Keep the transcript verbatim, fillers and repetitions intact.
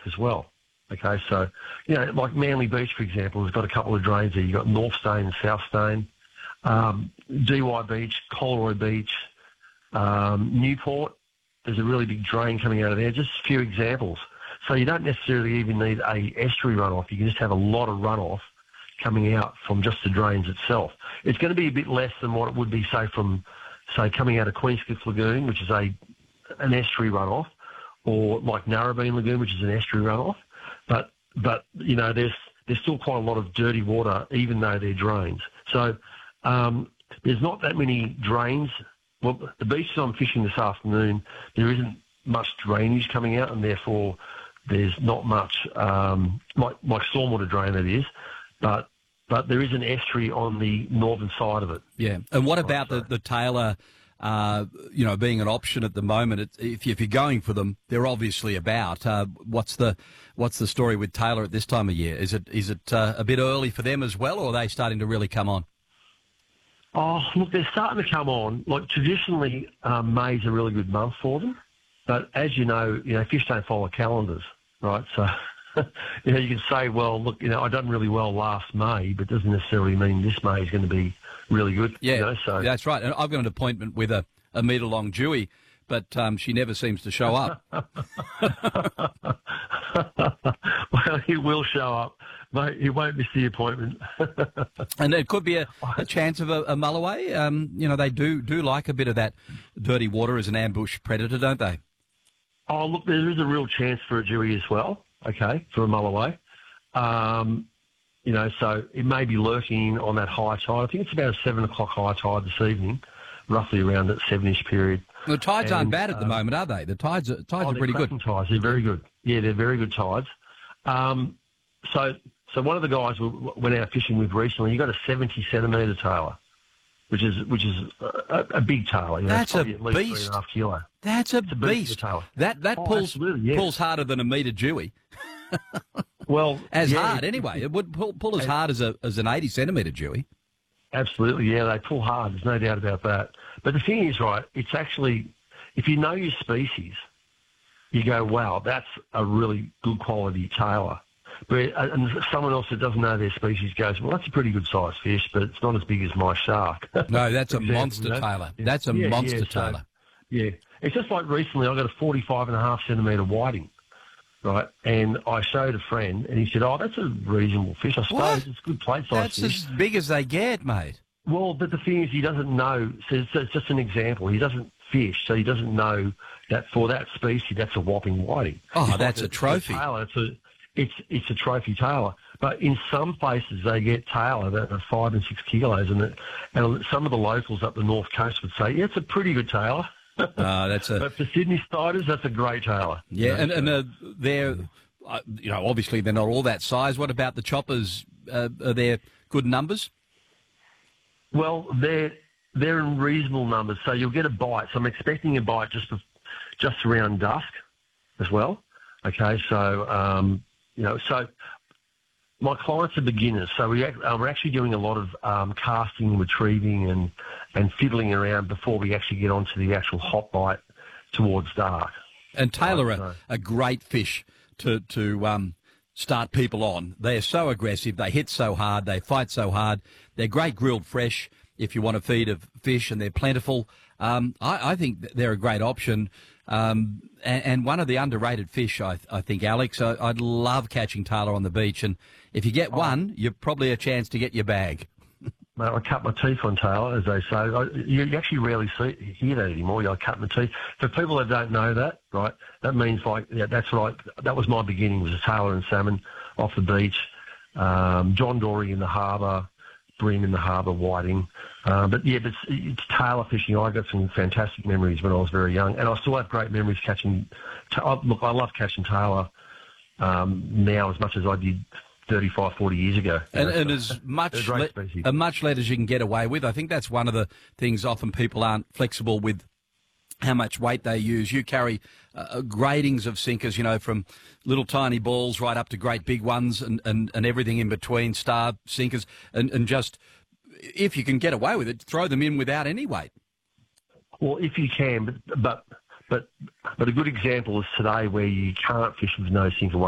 as well. Okay, so, you know, like Manly Beach, for example, has got a couple of drains there. You've got North Stone and South Stone. Um, D Y Beach, Coleroy Beach, um, Newport, there's a really big drain coming out of there. Just a few examples. So you don't necessarily even need a estuary runoff. You can just have a lot of runoff coming out from just the drains itself. It's going to be a bit less than what it would be, say, from, say, coming out of Queenscliff Lagoon, which is a an estuary runoff, or like Narrabeen Lagoon, which is an estuary runoff. But, but you know, there's there's still quite a lot of dirty water, even though they're drains. So um, there's not that many drains. Well, the beaches I'm fishing this afternoon, there isn't much drainage coming out, and therefore there's not much, um, like, like stormwater drain that is, but but there is an estuary on the northern side of it. Yeah, and what about the, the Taylor, uh, you know, being an option at the moment? It, if, if you're going for them, they're obviously about. Uh, what's the what's the story with Taylor at this time of year? Is it is it uh, a bit early for them as well, or are they starting to really come on? Oh, look, they're starting to come on. Like, traditionally, um, May's a really good month for them. But as you know, you know, fish don't follow calendars, right? So, you know, you can say, well, look, you know, I done really well last May, but doesn't necessarily mean this May is going to be really good. Yeah, you know, so. That's right. And I've got an appointment with a, a metre-long Dewey, but um, she never seems to show up. Well, he will show up, mate. He won't miss the appointment. And it could be a, a chance of a, a mulloway. Um, you know, they do do like a bit of that dirty water as an ambush predator, don't they? Oh, look, there is a real chance for a Dewey as well, okay, for a mulloway. Um, you know, so it may be lurking on that high tide. I think it's about a seven o'clock high tide this evening, roughly around that seven-ish period. The tides and, aren't bad at the um, moment, are they? The tides are, tides oh, are pretty good. Tides. They're very good. Yeah, they're very good tides. Um, so, so one of the guys we went out fishing with recently, he got a seventy centimetre tailor, which is which is a, a big tailor. You know, That's a at least beast. Three and a half kilo. That's a, it's a beast. beast. Tailor. That that oh, pulls yes. pulls harder than a metre Dewey. Well, as yeah, hard anyway. It would pull, pull as hard as a as an eighty centimetre Dewey. Absolutely, yeah, they pull hard. There's no doubt about that. But the thing is, right, it's actually, if you know your species, you go, wow, that's a really good quality tailor. But and someone else that doesn't know their species goes, well, that's a pretty good sized fish, but it's not as big as my shark. No, that's a example, monster you know? tailor. Yeah. That's a yeah, monster yeah, tailor. So, yeah, it's just like recently I got a forty-five and a half centimetre whiting, right? And I showed a friend, and he said, oh, that's a reasonable fish, I suppose. What? It's a good plate size That's fish. as big as they get, mate. Well, but the thing is, he doesn't know. So it's, it's just an example. He doesn't fish, so he doesn't know that for that species, that's a whopping whiting. Oh, It's that's like a trophy. A tailor. It's a, it's it's a trophy tailor. But in some places, they get tailor that are five and six kilos, and it, and some of the locals up the north coast would say, yeah, it's a pretty good tailor. Uh, that's a But for Sydney Spiders, that's a great tailor. yeah, You know, and and so- uh, they're uh, you know obviously they're not all that size. What about the choppers? Uh, are there good numbers? Well, they're they're in reasonable numbers, so you'll get a bite. So I'm expecting a bite just bef- just around dusk, as well. Okay, so um, you know, so my clients are beginners, so we act, uh, we're actually doing a lot of um, casting, retrieving, and and fiddling around before we actually get onto the actual hot bite towards dark. And Taylor Right, are so- a great fish to to um, start people on. They're so aggressive. They hit so hard. They fight so hard. They're great grilled fresh if you want to feed a fish, and they're plentiful. Um, I, I think they're a great option. Um, and, and one of the underrated fish, I, I think, Alex. I, I'd love catching tailor on the beach. And if you get one, you're probably a chance to get your bag. Mate, I cut my teeth on tailor, as they say. I, you, you actually rarely see hear that anymore. I cut my teeth. For people that don't know that, right, that means like yeah, that's what I, that was my beginning, was a tailor and salmon off the beach, um, John Dory in the harbour, bream in the harbour, whiting. Uh, but yeah, but it's, it's tailor fishing. I got some fantastic memories when I was very young, and I still have great memories catching. Ta- look, I love catching tailor um, now as much as I did thirty-five, forty years ago. And, know, and so as much they're a great le- species. as much lead as you can get away with. I think that's one of the things often people aren't flexible with how much weight they use. You carry uh, gradings of sinkers, you know, from little tiny balls right up to great big ones, and, and, and everything in between, star sinkers, and, and just, if you can get away with it, throw them in without any weight. Well, if you can, but but but, but a good example is today where you can't fish with no sinker